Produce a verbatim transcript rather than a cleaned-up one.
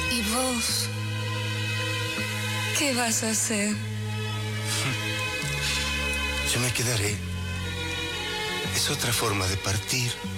¿Y vos? ¿Qué vas a hacer? Yo me quedaré. Es otra forma de partir.